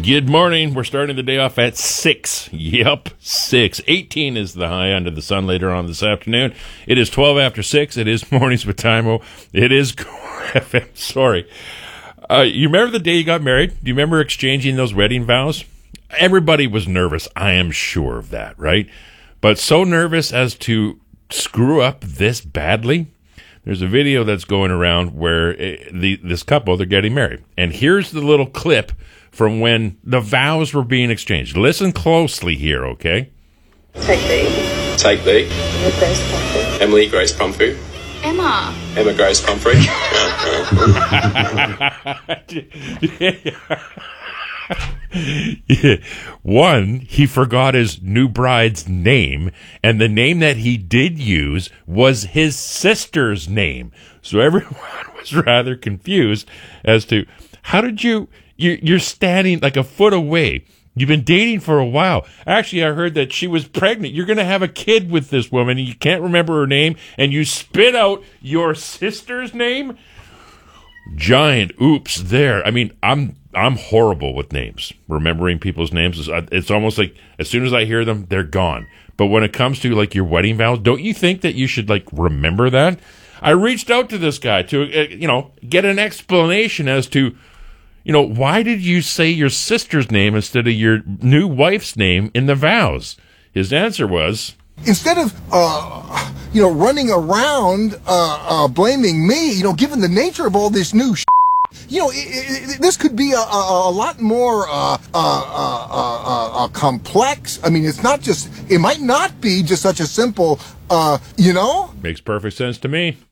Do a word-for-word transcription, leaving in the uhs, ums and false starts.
Good morning. We're starting the day off at six. Yep, six. eighteen is the high under the sun later on this afternoon. It is twelve after six. It is Mornings with Timo. It is Core F M. Sorry. Uh, you remember the day you got married? Do you remember exchanging those wedding vows? Everybody was nervous. I am sure of that, right? But so nervous as to screw up this badly? There's a video that's going around where it, the, this couple, they're getting married. And here's the little clip from when the vows were being exchanged. Listen closely here, okay? Take B. Take B. Emma Grace Pumphrey. Emily Grace Pumphrey. Emma. Emma Grace Pumphrey. Yeah. One, he forgot his new bride's name, and the name that he did use was his sister's name. So everyone was rather confused as to how did you, you you're standing like a foot away. You've been dating for a while. Actually, I heard that she was pregnant. You're going to have a kid with this woman, and you can't remember her name, and you spit out your sister's name? Giant oops there. I mean, I'm I'm horrible with names. Remembering people's names is it's almost like as soon as I hear them, they're gone. But when it comes to like your wedding vows, don't you think that you should like remember that? I reached out to this guy to uh, you know get an explanation as to you know why did you say your sister's name instead of your new wife's name in the vows? His answer was, instead of, uh, you know, running around uh, uh, blaming me, you know, given the nature of all this new shit, you know, it, it, this could be a, a, a lot more uh, uh, uh, uh, uh, complex. I mean, it's not just, it might not be just such a simple, uh, you know? makes perfect sense to me.